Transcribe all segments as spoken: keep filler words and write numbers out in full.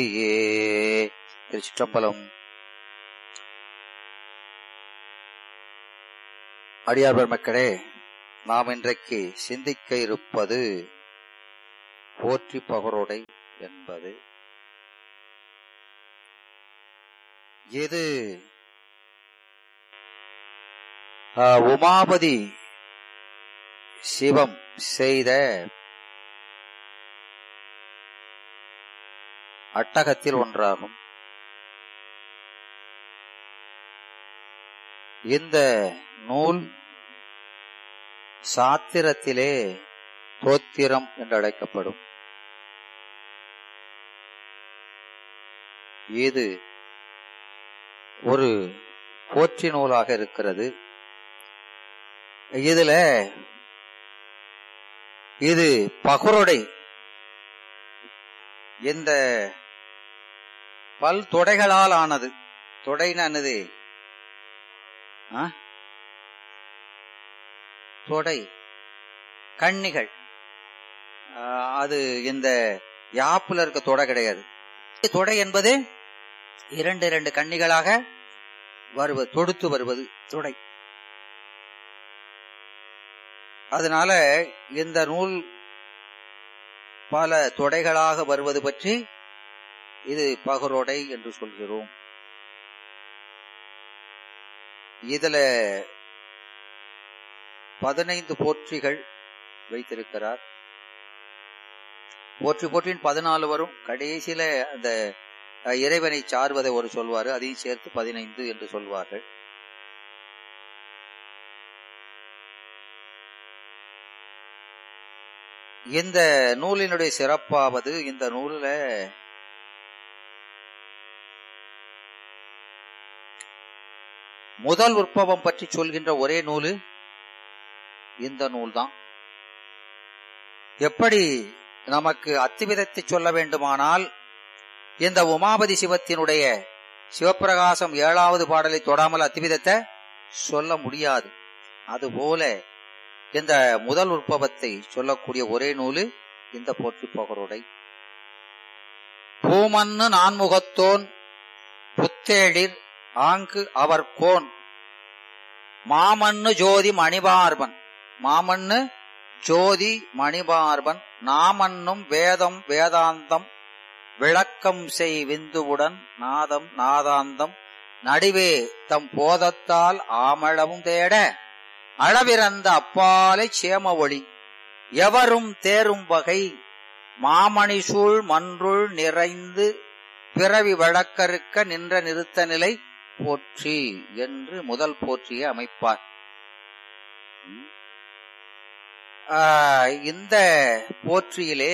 திருச்சிற்றம்பலம். அடியார் மக்களே, நாம் இன்றைக்கு சிந்திக்க இருப்பது போற்றி பகரோடை என்பது. இது உமாபதி சிவம் செய்த அட்டகத்தில் ஒன்றாகும். இந்த நூல் சாத்திரத்திலே தோத்திரம் என்று அழைக்கப்படும். இது ஒரு போற்றி நூலாக இருக்கிறது. இதுல இது பகரோடை, இந்த பல் தொடைகளால் ஆனது. தொடைனானது தொடை கண்ணிகள். அது இந்த யாப்புல இருக்க தொடை கிடையாது. தொடை என்பது இரண்டு இரண்டு கண்ணிகளாக வருவது, தொடுத்து வருவது தொடை. அதனால இந்த நூல் பல தொடைகளாக வருவது பற்றி இது பகரோடை என்று சொல்கிறோம். இதுல பதினைந்து போற்றிகள் வைத்திருக்கிறார். போற்றி போற்றின் பதினாலு வரும். கடைசியில அந்த இறைவனை சார்வதை ஒரு சொல்வாரு, அதையும் சேர்த்து பதினைந்து என்று சொல்வார்கள். இந்த நூலினுடைய சிறப்பாவது, இந்த நூலில முதல் உற்பவம் பற்றி சொல்கின்ற ஒரே நூலு இந்த நூல்தான். எப்படி நமக்கு அத்திவிதத்தை சொல்ல வேண்டுமானால் இந்த உமாபதி சிவத்தினுடைய சிவப்பிரகாசம் ஏழாவது பாடலை தொடாமல் அத்திவிதத்தை சொல்ல முடியாது. அதுபோல இந்த முதல் உற்பவத்தை சொல்லக்கூடிய ஒரே நூலு இந்த போற்றி பகரோடை. பூமன்னு நான்முகத்தோன் புத்தேளிர் ஆங்கு அவர் கோன் மாமண்ணு ஜோதி மணிபார்பன். மாமண்ணு ஜோதி மணிபார்பன் நாமன்னும் வேதம் வேதாந்தம் விளக்கம் செய் விந்துவுடன் நாதம் நாதாந்தம் நடுவே தம் போதத்தால் ஆமளவும் தேட அளவிறந்த அப்பாலை சேம ஒளி எவரும் தேரும் வகை மாமணிசூழ் மன்றுள் நிறைந்து பிறவி வழக்கறுக்க நின்ற நிறுத்த நிலை போற்றி என்று முதல் போற்றியை அமைப்பார். இந்த போற்றியிலே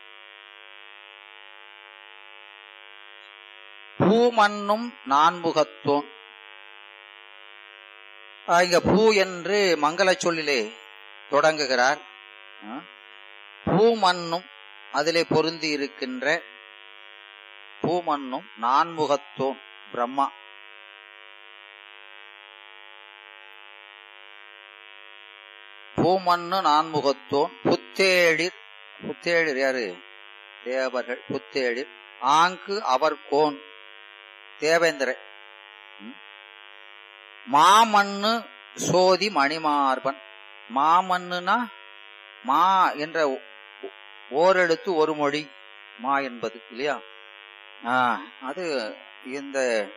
பூமன்னும் நான்முகத்தோன், இங்க பூ என்று மங்கள சொல்லிலே தொடங்குகிறார். பூமன்னும் அதிலே பொருந்தி இருக்கின்ற பூமன்னும் நான்முகத்தோன் பிரம்மா. பூமன்னு நான்முகத்தோன் புத்தேளிர். புத்தேளிர் யாரு? தேவர்கள். புத்தேளிர் ஆங்கு அவர் கோன் தேவேந்திர. மாமண்ணு சோதி மணிமார்பன். மாமண்ணுனா மா என்ற ஓரெழுத்து ஒரு மொழி மா என்பது இல்லையா? அது இந்த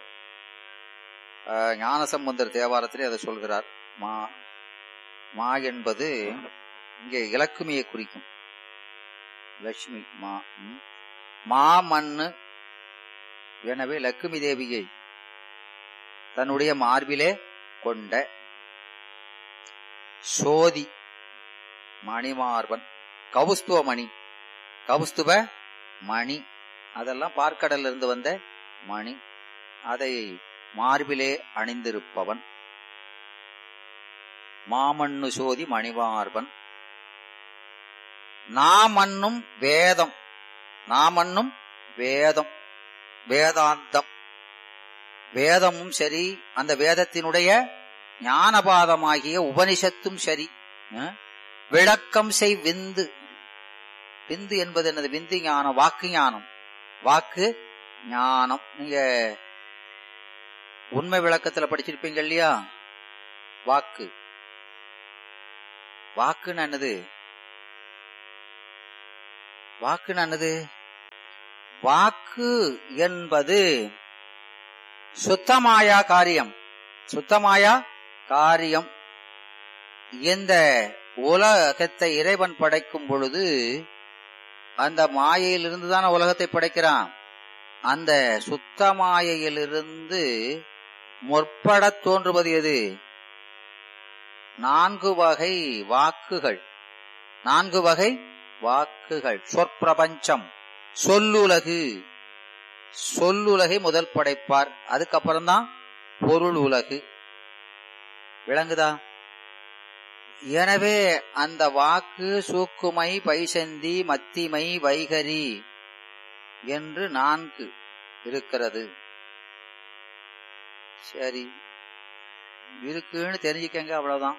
ஞானசம்பந்தர் தேவாரத்திலே அதை சொல்கிறார். மா மா என்பது இங்கே இலக்குமியை குறிக்கும். லட்சுமி மா. மாமண்ணு. எனவே லட்சுமி தேவியை தன்னுடைய மார்பிலே கொண்ட சோதி மணிமார்பன். கவுஸ்துவ மணி, கவுஸ்துவ மணி அதெல்லாம் பார்க்கடல்ல இருந்து வந்த மணி. அதை மார்பிலே அணிந்திருப்பவன் மாமண்ணு சோதி மணிமார்பன். நாமன்னும் வேதம். நாமன்னும் வேதம் வேதாந்தம். வேதமும் சரி, அந்த வேதத்தினுடைய ஞானபாதமாகிய உபனிஷத்தும் சரி. விளக்கம் செய் விந்து. விந்து என்பது என்னது? விந்து ஞானம், வாக்கு ஞானம். வாக்கு ஞானம். நீங்க உண்மை விளக்கத்துல படிச்சிருப்பீங்க இல்லையா? வாக்கு வாக்குன்னு என்னது? வாக்குன்னு என்னது? வாக்கு என்பது சுத்தமாயா காரியம். சுத்தமாயா காரியம். இந்த உலகத்தை இறைவன் படைக்கும் பொழுது அந்த மாயையிலிருந்து தான உலகத்தை படைக்கிறான். அந்த சுத்த மாயையிலிருந்து முற்பட தோன்றுவது எது? நான்கு வகை வாக்குகள். நான்கு வகை வாக்குகள். சொற்பிரபஞ்சம், சொல்லுலகு. சொல்லுலகை முதல் படைப்பார். அதுக்கப்புறம்தான் பொருள் உலகு. விளங்குதா? எனவே அந்த வாக்கு சூக்குமை, பைசந்தி, மத்திமை, வைகரி என்று நான்கு இருக்கிறது. சரி, இருக்குன்னு தெரிஞ்சுக்கங்க, அவ்வளவுதான்.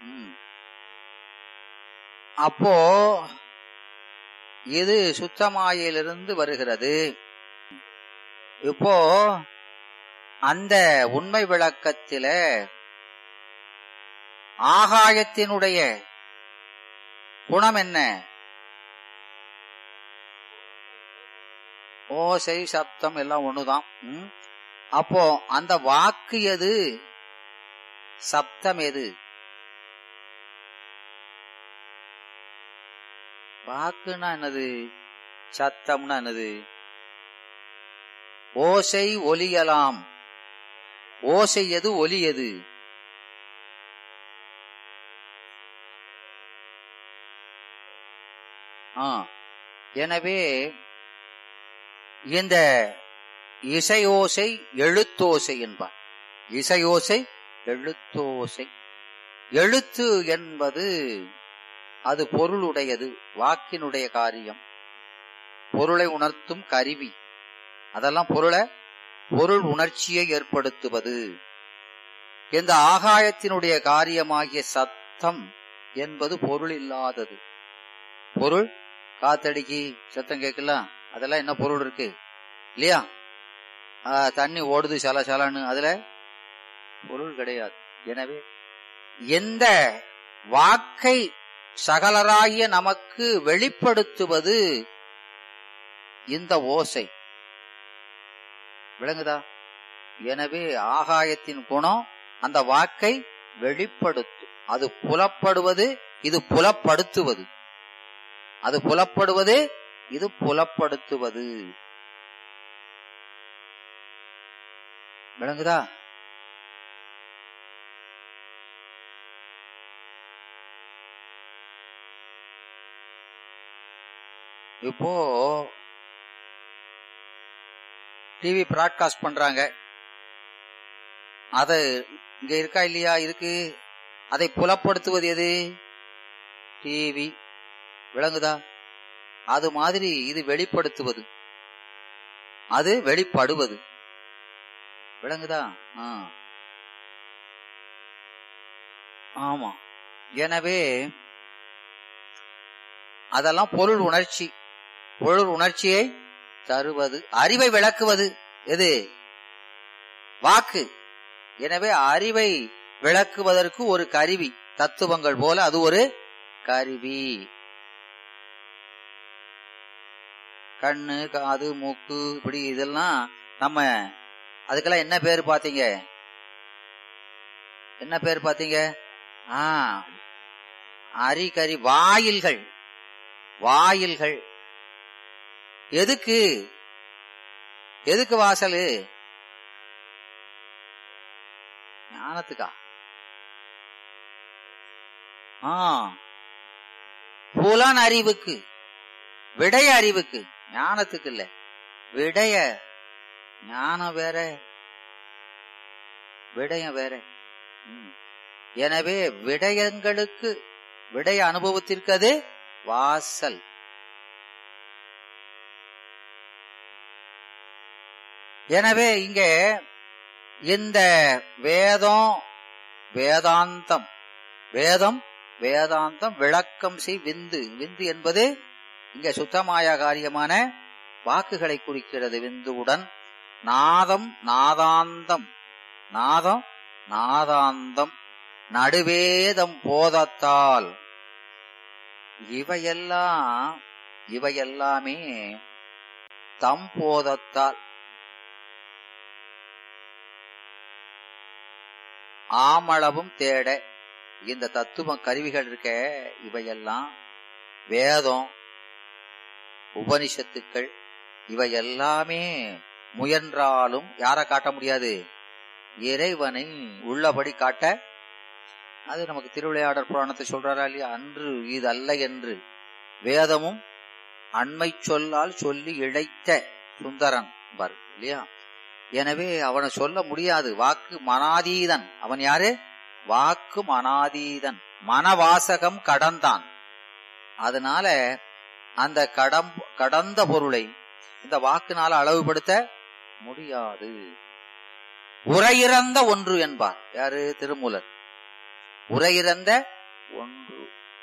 அப்போ இது சுத்தமாயிலிருந்து வருகிறது. இப்போ அந்த உண்மை விளக்கத்தில ஆகாயத்தினுடைய குணம் என்ன? ஓசை, சப்தம் எல்லாம் ஒண்ணுதான். அப்போ அந்த வாக்கு எது? சப்தம் எது? வாக்குன்னா என்னது? சத்தம்னா என்னது? ஓசை ஒலியலாம். ஓசை எது? ஒலி எது? ஆ எனவே இந்த இசையோசை எழுத்தோசை என்பார். இசையோசை எழுத்தோசை. எழுத்து என்பது அது பொருளுடையது, வாக்கினுடைய காரியம், பொருளை உணர்த்தும் கருவி. அதெல்லாம் பொருளை பொருள் உணர்ச்சியை ஏற்படுத்துவது. இந்த ஆகாயத்தினுடைய காரியமாகிய சத்தம் என்பது பொருள் இல்லாதது. பொருள் காத்தடிக்கு சத்தம் கேட்கலாம், அதெல்லாம் என்ன பொருள் இருக்கு இல்லையா? தண்ணி ஓடுது சல சலன்னு, அதுல பொருள் கிடையாது. எனவே எந்த வாக்கை சகலராகிய நமக்கு வெளிப்படுத்துவது இந்த ஓசை. விளங்குதா? எனவே ஆகாயத்தின் குணம் அந்த வாக்கை வெளிப்படுத்தும். அது புலப்படுவது, இது புலப்படுத்துவது. அது புலப்படுவது, இது புலப்படுத்துவது. விளங்குதா? இப்போ டிவி பிராட்காஸ்ட் பண்றாங்க, அது இங்க இருக்கா இல்லையா? இருக்கு. அதை புலப்படுத்துவது எது? டிவி. விளங்குதா? அது மாதிரி இது வெளிப்படுத்துவது, அது வெளிப்படுவது. விளங்குதா? ஆமா. எனவே அதெல்லாம் பொருள் உணர்ச்சி. பொருள் உணர்ச்சியை தருவது, அறிவை விளக்குவது எது? வாக்கு. எனவே அறிவை விளக்குவதற்கு ஒரு கருவி, தத்துவங்கள் போல அது ஒரு கருவி. கண்ணு, காது, மூக்கு, இப்படி இதெல்லாம் நம்ம அதுக்கெல்லாம் என்ன பேரு பாத்தீங்க? என்ன பேரு பாத்தீங்க? ஆ அரிகரி. வாயில்கள். வாயில்கள் எதுக்கு? எதுக்கு வாசலு? ஞானத்துக்கா? ஆ புலன் அறிவுக்கு, விடய அறிவுக்கு. ஞானத்துக்கு இல்ல, விடய. ஞானம் வேற, விடயம் வேற. எனவே விடயங்களுக்கு, விடய அனுபவத்திற்கு அது வாசல். எனவே இங்க இந்த வேதம், வேதாந்தம், வேதம் வேதாந்தம் விளக்கம் செய் விந்து. விந்து என்பது இங்க சுத்தமாய காரியமான வாக்குகளை குறிக்கிறது விந்துவுடன். நாதம் நாதாந்தம், நாதம் நாதாந்தம், நடுவேதம் போதத்தால். இவையெல்லாம் இவையெல்லாமே தம் போதத்தால், ஆமளவும் தேட. இந்த தத்துவ கருவிகள் இருக்க, இவையெல்லாம் வேதம், உபனிஷத்துக்கள், இவை எல்லாமே முயன்றாலும் யாரை காட்ட முடியாது? இறைவனை உள்ளபடி காட்ட. அது நமக்கு திருவிளையாடற் புராணத்தை சொல்றாரா இல்லையா? அன்று இது அல்ல என்று வேதமும் அண்மை சொல்லால் சொல்லி இழைத்த சுந்தரன் பாரு இல்லையா? எனவே அவனை சொல்ல முடியாது. வாக்கு மனாதீதன். அவன் யாரு? வாக்கு மனாதீதன், மனவாசகம் கடந்தான். அதனால அந்த கடம் கடந்த பொருளை இந்த வாக்குனால அளவுபடுத்த முடியாது. உரையிறந்த ஒன்று என்பார் யாரு? திருமூலர். உரையிறந்த ஒன்று,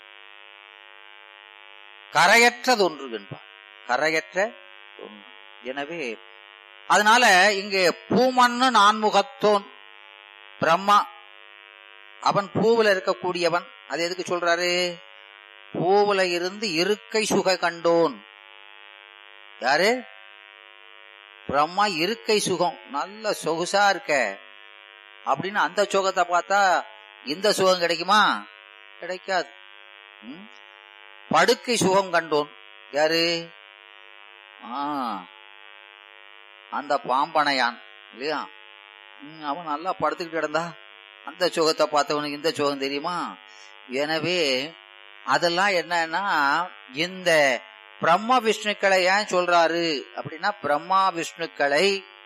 கரையற்றதொன்று என்பார். கரையற்ற ஒன்று. எனவே அதனால இங்கே பூமன்னு நான்முகத்தோன் பிரம்மா, அவன் பூவுல இருக்கக்கூடியவன். அது எதுக்கு சொல்றாரு? பூவுல இருந்து இருக்கை சுக கண்டோன். யாரு? பிரம்மா. இருக்கை சுகம், நல்ல சொகுசா இருக்க அப்படின்னு அந்த சுகத்தை பார்த்தா இந்த சுகம் கிடைக்குமா? கிடைக்காது. படுக்கை சுகம் கண்டோன் யாரு? ஆஹ் அந்த பாம்பனையான் இல்லையா? அவன் நல்லா படுத்துக்கிட்டு கிடந்தா அந்த சுகத்தை பார்த்தவனுக்கு இந்த சுகம் தெரியுமா? எனவே அதெல்லாம் என்னன்னா, இந்த பிரம்மா விஷ்ணுக்களை ஏன் சொல்றாரு அப்படின்னா, பிரம்மா விஷ்ணுக்களை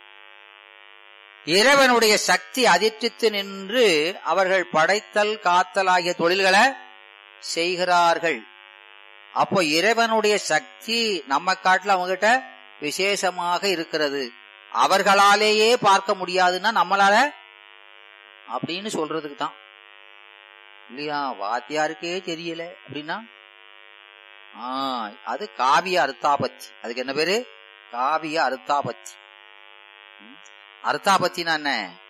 இறைவனுடைய சக்தி அதிர்ச்சித்து நின்று அவர்கள் படைத்தல் காத்தல் ஆகிய தொழில்களை செய்கிறார்கள். அப்போ இறைவனுடைய சக்தி நம்ம காட்டுல அவங்ககிட்ட விசேஷமாக இருக்கிறது. அவர்களாலேயே பார்க்க முடியாதுன்னா நம்மளால அப்படின்னு சொல்றதுக்கு தான் இல்லையா? வாத்தியாருக்கே தெரியல அப்படின்னா ஆஹ் அது காவிய அர்த்தாபத்தி. அதுக்கு என்ன பேரு? காவிய அர்த்தாபத்தி. அர்த்தாபத்தினா என்ன?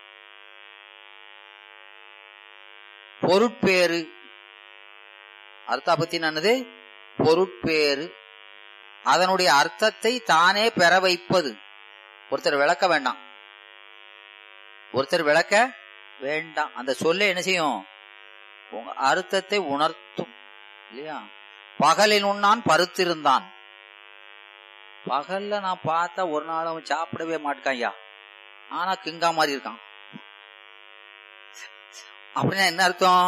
பொருட்பேறு. அர்த்தாபத்தினா என்னது? பொருட்பேறு. அதனுடைய அர்த்தத்தை தானே பெற வைப்பது. ஒருத்தர் விளக்க வேண்டாம், ஒருத்தர் விளக்க வேண்டாம். அந்த சொல்ல என்ன செய்யும்? உங்க அர்த்தத்தை உணர்த்தும் இல்லையா? பகலில் உண்ணான் பருத்திருந்தான். பகல்ல நான் பார்த்தா ஒரு நாள் அவன் சாப்பிடவே மாட்டான்யா, ஆனா கிங்கா மாதிரி இருக்கான். அப்படின்னா என்ன அர்த்தம்?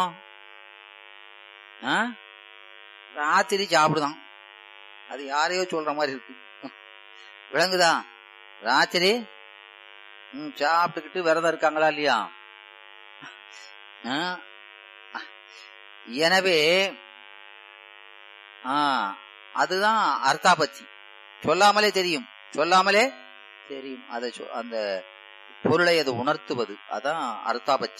ராத்திரி சாப்பிடுதான். அது யாரையோ சொல்ற மாதிரி இருக்கு. விளங்குதா? ராத்திரி சாப்பிட்டுக்கிட்டு விரதம் இருக்காங்களா இல்லையா? எனவே ஆஹ் அதுதான் அர்த்தாபத்தி. சொல்லாமலே தெரியும், சொல்லாமலே தெரியும். அதை அந்த பொருளை அது உணர்த்துவது, அதான் அர்த்தாபத்தி.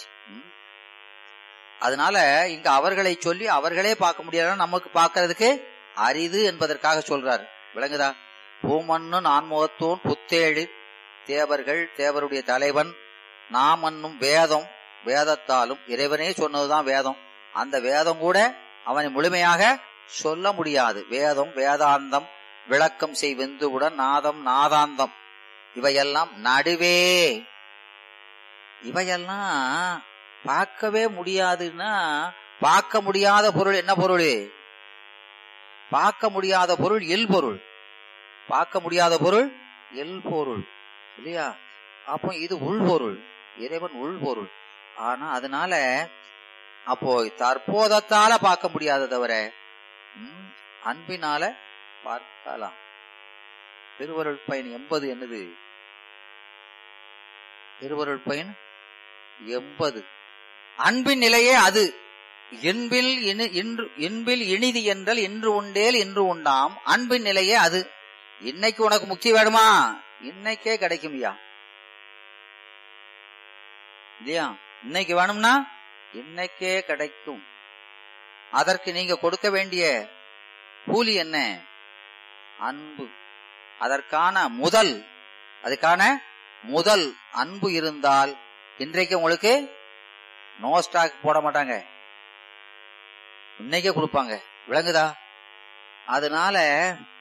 அதனால இங்க அவர்களை சொல்லி அவர்களே பார்க்க முடியாது, நமக்கு பார்க்கறதுக்கு அரிது என்பதற்காக சொல்றாரு. விளங்குதா? பூமன்னு நான்முகத்தோன் புத்தேழு தேவர்கள், தேவருடைய தலைவன். நாம் என்னும் வேதம், வேதத்தாலும் இறைவனே சொன்னதுதான் வேதம். அந்த வேதம் கூட அவனை முழுமையாக சொல்ல முடியாது. வேதம் வேதாந்தம் விளக்கம் செய் வெந்துவுடன் நாதம் நாதாந்தம், இவையெல்லாம் நடுவே. இவையெல்லாம் பார்க்கவே முடியாதுன்னா, பார்க்க முடியாத பொருள் என்ன பொருள்? பார்க்க முடியாத பொருள் எல் பொருள். பார்க்க முடியாத பொருள் எல் பொருள் இல்லையா? அப்போ இது உள்பொருள், இறைவன் உள்பொருள். ஆனா அதனால அப்போ தற்போதத்தால பார்க்க முடியாத தவிர அன்பினால பார்க்கலாம். திருவருள் பயன் எண்பது என்னது? திருவருள் பயன் எண்பது. அன்பின் நிலையே அது. என்பில் என்பில் இனிதி என்றால் இன்று உண்டேல் இன்று உண்டாம். அன்பின் நிலையே அது. இன்னைக்கு உனக்கு முக்தி வேணுமா? இன்னைக்கே கிடைக்கும்யா இல்லையா? இன்னைக்கு வேணும்னா இன்னைக்கே கிடைக்கும். அதற்கு நீங்க கொடுக்க வேண்டிய கூலி என்ன? அன்பு. அதற்கான முதல் அதுக்கான முதல் அன்பு இருந்தால் இன்றைக்கு உங்களுக்கு நோ ஸ்டாக் போட மாட்டாங்க, இன்னைக்கே கொடுப்பாங்க. விளங்குதா? அதனால